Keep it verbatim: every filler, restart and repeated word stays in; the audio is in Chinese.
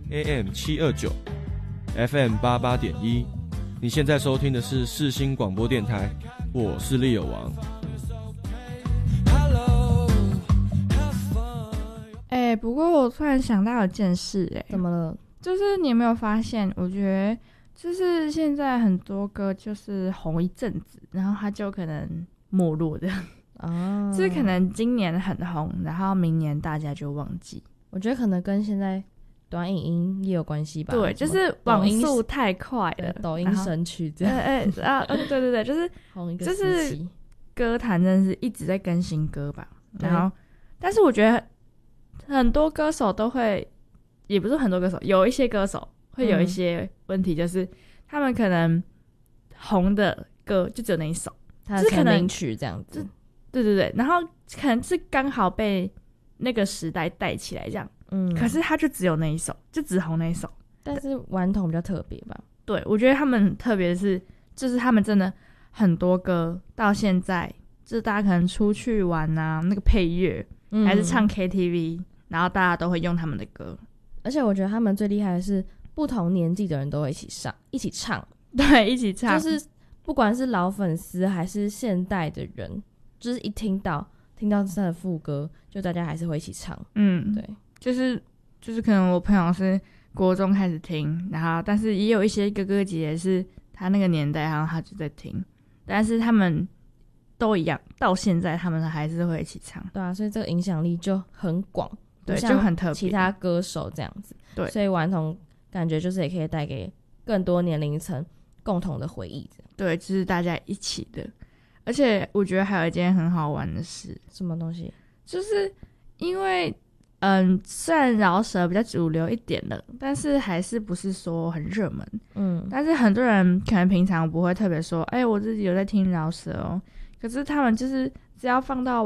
A M 七二九 F M 八八点一。你现在收听的是世新广播电台，我是利友王。 哎、欸，不过我突然想到一件事、欸，哎， 怎么了？ 就是你有没有发现？我觉得就是现在很多歌就是红一阵子，然后它就可能没落的。哦，就是可能今年很红，然后明年大家就忘记。 我觉得可能跟现在短影音也有关系吧。 对，就是网速太快了， 抖音神曲这样。 哎哎啊，对对对，就是红一个就是歌坛真的是一直在更新歌吧。然后，但是我觉得很多歌手都会，也不是很多歌手，有一些歌手会有一些问题，就是、嗯、他们可能红的歌就只有那一首， 他的成名曲这样子。 对对对，然后可能是刚好被那个时代带起来这样。嗯，可是他就只有那一首，就只红那一首。 但是顽童比较特别吧？ 对，我觉得他们很特别的是，就是他们真的很多歌到现在，就是大家可能出去玩啊，那个配乐、嗯、还是唱 K T V， 然后大家都会用他们的歌。 而且我觉得他们最厉害的是，不同年纪的人都会一起上，一起唱。 对，一起唱， 就是不管是老粉丝还是现代的人，就是一听到听到他的副歌，就大家还是会一起唱。嗯，对。 就是就是可能我朋友是国中开始听，然后但是也有一些哥哥姐姐是他那个年代，然后他就在听，但是他们都一样，到现在他们还是会一起唱。 对啊，所以这个影响力就很广， 对，就很特别。 其他歌手这样子， 对， 所以顽童感觉就是也可以带给更多年龄层共同的回忆。 对，就是大家一起的。而且我觉得还有一件很好玩的事， 什么东西？ 就是因为。嗯，虽然饶舌比较主流一点了，但是还是不是说很热门。嗯，但是很多人可能平常不会特别说，哎、欸，我自己有在听饶舌哦。可是他们就是只要放到